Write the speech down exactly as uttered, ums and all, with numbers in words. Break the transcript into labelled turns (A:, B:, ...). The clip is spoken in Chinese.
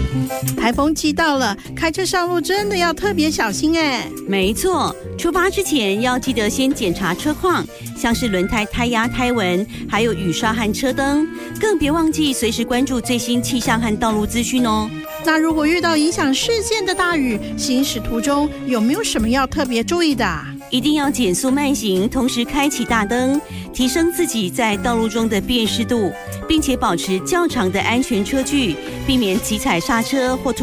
A: 台风季到了，开车上路真的要特别小心哎。
B: 没错，出发之前要记得先检查车况，像是轮胎胎压、胎纹，还有雨刷和车灯，更别忘记随时关注最新气象和道路资讯哦。
A: 那如果遇到影响视线的大雨，行驶途中有没有什么要特别注意的啊？
B: 一定要减速慢行，同时开启大灯，提升自己在道路中的辨识度，并且保持较长的安全车距，避免急踩刹车或